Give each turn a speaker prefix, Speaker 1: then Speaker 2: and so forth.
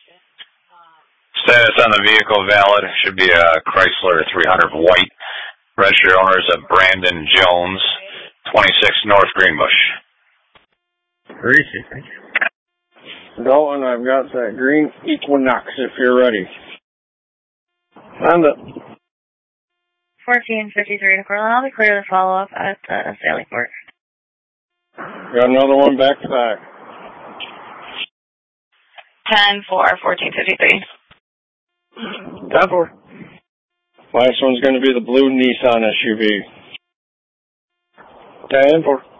Speaker 1: Status on the vehicle valid. Should be a Chrysler 300 white. Registered owners of Brandon Jones, 26 North Greenbush.
Speaker 2: Greasy, thank you.
Speaker 3: Dalton, I've got that green Equinox if you're ready. Stand up.
Speaker 4: 1453 to Portland. I'll be clear to follow up at Stanley Port.
Speaker 3: Got another one back to back.
Speaker 4: 10-4, 1453.
Speaker 3: 10-4. Last one's going to be the blue Nissan SUV. 10-4.